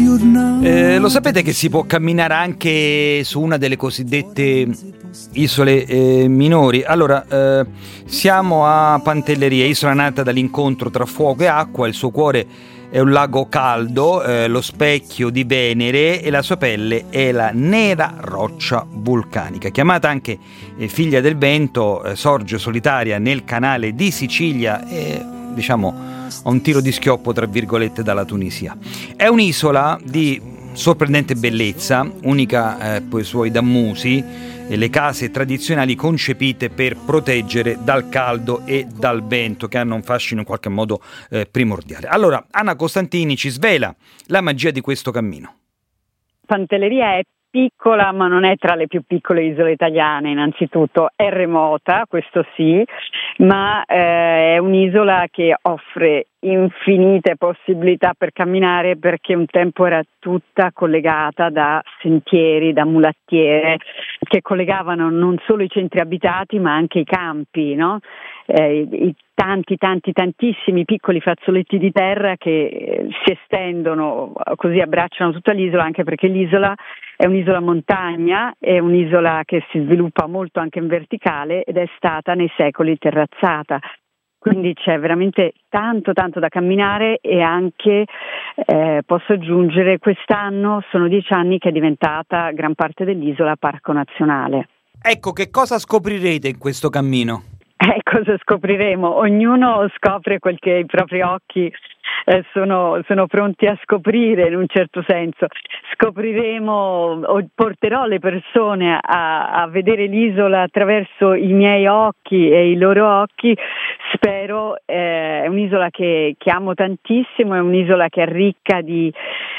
Lo sapete che si può camminare anche su una delle cosiddette isole minori? Allora, siamo a Pantelleria, isola nata dall'incontro tra fuoco e acqua. Il suo cuore è un lago caldo, lo specchio di Venere, e la sua pelle è la nera roccia vulcanica. Chiamata anche figlia del vento, sorge solitaria nel canale di Sicilia e, diciamo, a un tiro di schioppo, tra virgolette, dalla Tunisia. È un'isola di sorprendente bellezza, unica per i suoi dammusi e le case tradizionali concepite per proteggere dal caldo e dal vento, che hanno un fascino in qualche modo primordiale. Allora, Anna Costantini ci svela la magia di questo cammino. Pantelleria è piccola, ma non è tra le più piccole isole italiane. Innanzitutto è remota, questo sì, ma è un'isola che offre infinite possibilità per camminare, perché un tempo era tutta collegata da sentieri, da mulattiere che collegavano non solo i centri abitati ma anche i campi, no? I tantissimi piccoli fazzoletti di terra che si estendono, così abbracciano tutta l'isola, anche perché l'isola è un'isola montagna, è un'isola che si sviluppa molto anche in verticale ed è stata nei secoli terrazzata. Quindi c'è veramente tanto da camminare, e anche, posso aggiungere, quest'anno sono 10 anni che è diventata gran parte dell'isola parco nazionale. Ecco, che cosa scoprirete in questo cammino? Cosa scopriremo? Ognuno scopre quel che i propri occhi sono pronti a scoprire, in un certo senso. Scopriremo, o porterò le persone a vedere l'isola attraverso i miei occhi e i loro occhi. Spero, è un'isola che amo tantissimo, è un'isola che è ricca di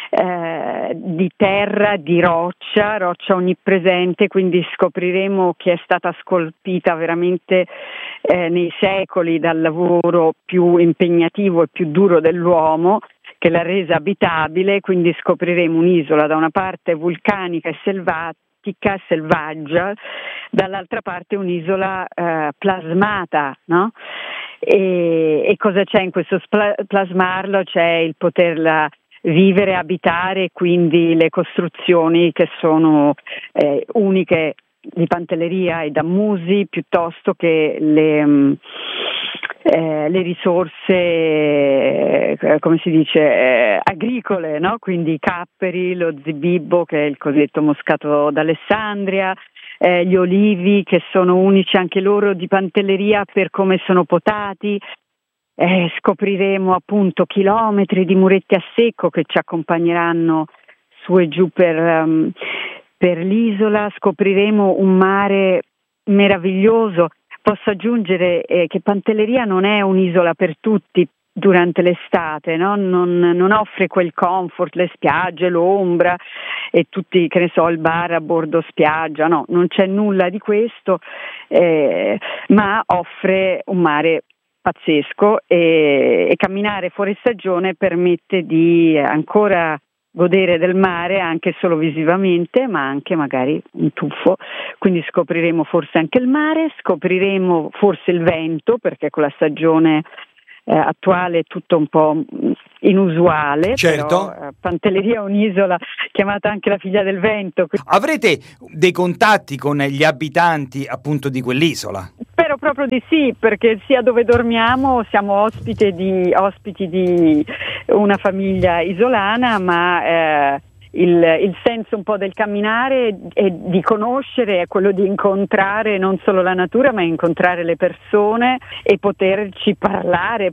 terra, di roccia onnipresente, quindi scopriremo che è stata scolpita veramente nei secoli dal lavoro più impegnativo e più duro dell'uomo, che l'ha resa abitabile. Quindi scopriremo un'isola da una parte vulcanica e selvaggia, dall'altra parte un'isola plasmata, no? E cosa c'è in questo plasmarlo? C'è il poterla vivere, abitare, quindi le costruzioni che sono uniche di Pantelleria e Dammusi, piuttosto che le risorse, come si dice, agricole, no? Quindi i capperi, lo zibibbo, che è il cosiddetto moscato d'Alessandria, gli olivi, che sono unici anche loro di Pantelleria per come sono potati. Scopriremo appunto chilometri di muretti a secco che ci accompagneranno su e giù per l'isola. Scopriremo un mare meraviglioso. Posso aggiungere che Pantelleria non è un'isola per tutti durante l'estate, no? Non offre quel comfort, le spiagge, l'ombra e tutti, che ne so, il bar a bordo spiaggia, no, non c'è nulla di questo, ma offre un mare pazzesco, e camminare fuori stagione permette di ancora godere del mare, anche solo visivamente, ma anche magari un tuffo. Quindi scopriremo forse anche il mare, scopriremo forse il vento, perché con la stagione attuale è tutto un po' inusuale. Certo. Però Pantelleria è un'isola chiamata anche la figlia del vento. Avrete dei contatti con gli abitanti appunto di quell'isola? Spero proprio di sì, perché sia dove dormiamo siamo ospiti di una famiglia isolana, ma il senso un po' del camminare e di conoscere è quello di incontrare non solo la natura, ma incontrare le persone e poterci parlare,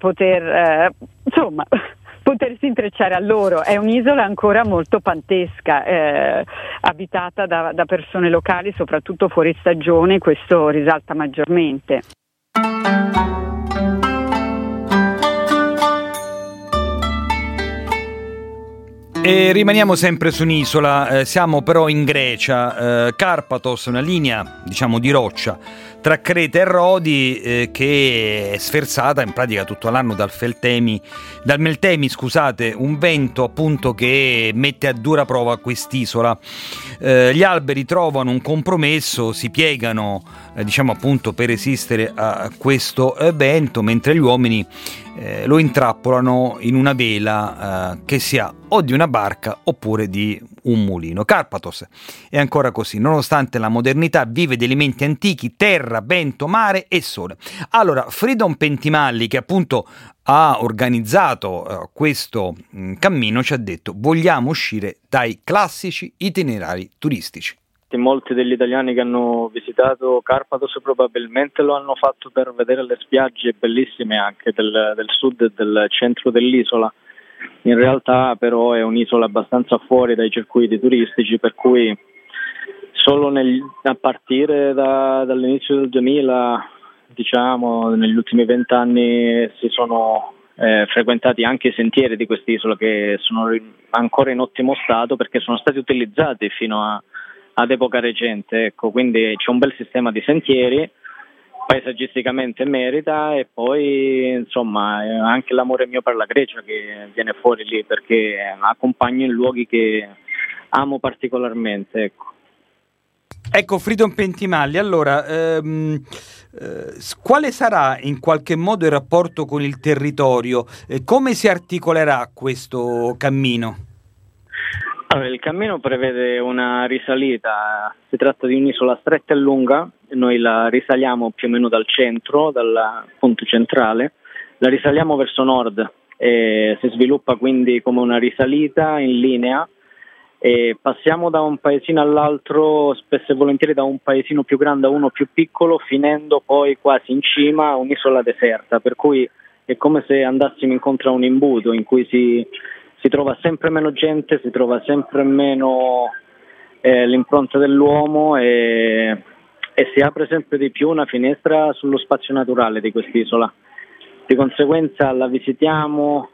potersi intrecciare a loro. È un'isola ancora molto pantesca, abitata da persone locali, soprattutto fuori stagione, questo risalta maggiormente. E rimaniamo sempre su un'isola, siamo però in Grecia, Carpathos, una linea, diciamo, di roccia tra Creta e Rodi, che è sferzata in pratica tutto l'anno dal Meltemi, un vento appunto che mette a dura prova quest'isola. Gli alberi trovano un compromesso, si piegano, diciamo appunto, per resistere a questo vento, mentre gli uomini lo intrappolano in una vela che sia o di una barca oppure di un mulino. Karpathos è ancora così, nonostante la modernità vive di elementi antichi, terra, vento, mare e sole. Allora, Freedom Pentimalli, che appunto ha organizzato questo cammino, ci ha detto: vogliamo uscire dai classici itinerari turistici. Molti degli italiani che hanno visitato Karpathos probabilmente lo hanno fatto per vedere le spiagge bellissime anche del sud e del centro dell'isola. In realtà però è un'isola abbastanza fuori dai circuiti turistici, per cui solo a partire dall'inizio del 2000, diciamo negli ultimi 20 anni, si sono frequentati anche i sentieri di quest'isola, che sono ancora in ottimo stato perché sono stati utilizzati fino ad epoca recente, ecco. Quindi c'è un bel sistema di sentieri, paesaggisticamente merita, e poi insomma anche l'amore mio per la Grecia che viene fuori lì, perché accompagno in luoghi che amo particolarmente, ecco. Ecco, Freedom Pentimalli, allora, quale sarà in qualche modo il rapporto con il territorio? Come si articolerà questo cammino? Allora, il cammino prevede una risalita, si tratta di un'isola stretta e lunga, noi la risaliamo più o meno dal centro, dal punto centrale, la risaliamo verso nord e si sviluppa quindi come una risalita in linea, e passiamo da un paesino all'altro, spesso e volentieri da un paesino più grande a uno più piccolo, finendo poi quasi in cima a un'isola deserta, per cui è come se andassimo incontro a un imbuto in cui si trova sempre meno gente, si trova sempre meno l'impronta dell'uomo, e si apre sempre di più una finestra sullo spazio naturale di quest'isola. Di conseguenza la visitiamo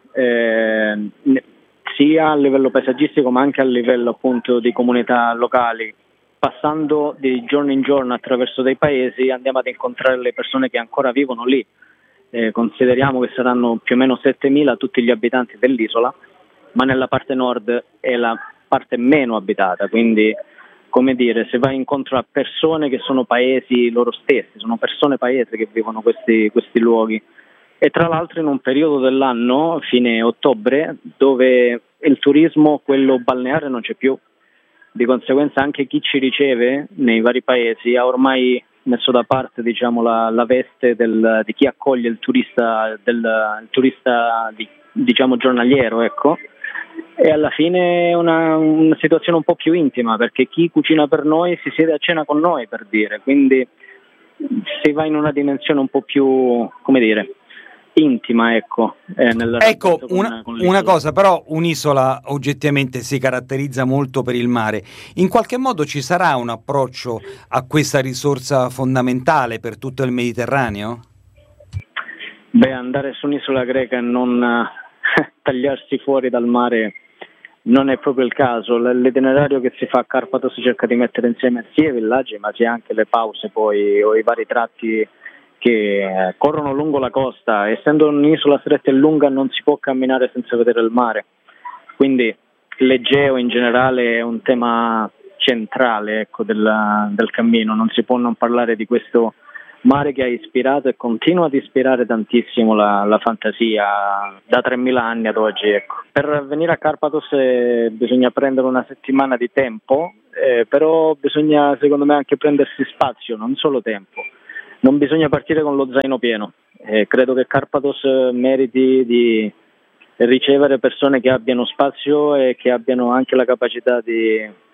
sia a livello paesaggistico ma anche a livello appunto di comunità locali. Passando di giorno in giorno attraverso dei paesi andiamo ad incontrare le persone che ancora vivono lì. Consideriamo che saranno più o meno 7.000 tutti gli abitanti dell'isola, ma nella parte nord è la parte meno abitata, quindi come dire, si va incontro a persone che sono paesi loro stessi, sono persone paese che vivono questi luoghi, e tra l'altro in un periodo dell'anno, fine ottobre, dove il turismo, quello balneare, non c'è più. Di conseguenza anche chi ci riceve nei vari paesi ha ormai messo da parte, diciamo, la veste di chi accoglie il turista, diciamo giornaliero, ecco. E alla fine è una situazione un po' più intima, perché chi cucina per noi si siede a cena con noi, per dire, quindi si va in una dimensione un po' più, come dire, intima, ecco. Ecco, una cosa, però un'isola oggettivamente si caratterizza molto per il mare. In qualche modo ci sarà un approccio a questa risorsa fondamentale per tutto il Mediterraneo? Beh, andare su un'isola greca e non tagliarsi fuori dal mare non è proprio il caso. L'itinerario che si fa a Karpathos cerca di mettere insieme sia i villaggi ma sia anche le pause poi o i vari tratti che corrono lungo la costa. Essendo un'isola stretta e lunga non si può camminare senza vedere il mare, quindi l'Egeo in generale è un tema centrale, ecco, del cammino. Non si può non parlare di questo mare che ha ispirato e continua ad ispirare tantissimo la fantasia da 3.000 anni ad oggi, ecco. Per venire a Karpathos bisogna prendere una settimana di tempo, però bisogna secondo me anche prendersi spazio, non solo tempo. Non bisogna partire con lo zaino pieno. Credo che Karpathos meriti di ricevere persone che abbiano spazio e che abbiano anche la capacità di